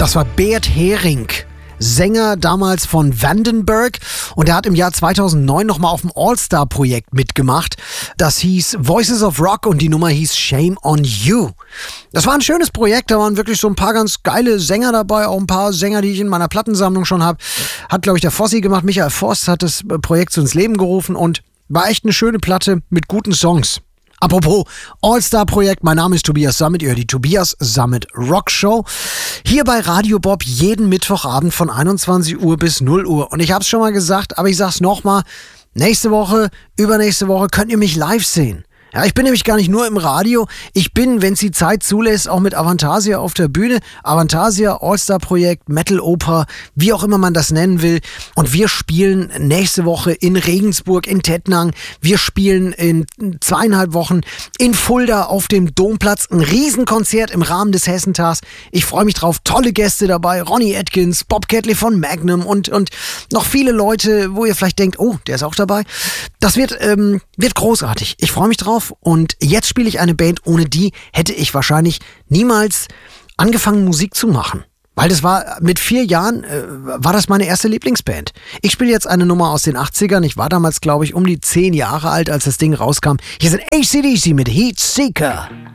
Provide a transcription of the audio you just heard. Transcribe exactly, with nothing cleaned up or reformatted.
Das war Bert Hering, Sänger damals von Vandenberg, und er hat im Jahr zweitausendneun nochmal auf dem All-Star-Projekt mitgemacht. Das hieß Voices of Rock und die Nummer hieß Shame on You. Das war ein schönes Projekt, da waren wirklich so ein paar ganz geile Sänger dabei, auch ein paar Sänger, die ich in meiner Plattensammlung schon habe. Hat, glaube ich, der Fossi gemacht, Michael Voss hat das Projekt so ins Leben gerufen und war echt eine schöne Platte mit guten Songs. Apropos All-Star-Projekt, mein Name ist Tobias Sammet, ihr hört die Tobias Sammet Rock Show. Hier bei Radio Bob jeden Mittwochabend von einundzwanzig Uhr bis null Uhr. Und ich habe es schon mal gesagt, aber ich sag's nochmal, nächste Woche, übernächste Woche könnt ihr mich live sehen. Ja, ich bin nämlich gar nicht nur im Radio, ich bin, wenn es die Zeit zulässt, auch mit Avantasia auf der Bühne. Avantasia, All-Star-Projekt, Metal-Oper, wie auch immer man das nennen will. Und wir spielen nächste Woche in Regensburg, in Tettnang. Wir spielen in zweieinhalb Wochen in Fulda auf dem Domplatz. Ein Riesenkonzert im Rahmen des Hessentags. Ich freue mich drauf, tolle Gäste dabei. Ronnie Atkins, Bob Catley von Magnum und, und noch viele Leute, wo ihr vielleicht denkt, oh, der ist auch dabei. Das wird, ähm, wird großartig. Ich freue mich drauf. Und jetzt spiele ich eine Band, ohne die hätte ich wahrscheinlich niemals angefangen, Musik zu machen. Weil das war, mit vier Jahren äh, war das meine erste Lieblingsband. Ich spiele jetzt eine Nummer aus den achtzigern. Ich war damals, glaube ich, um die zehn Jahre alt, als das Ding rauskam. Hier sind A C D C mit Heat Seeker.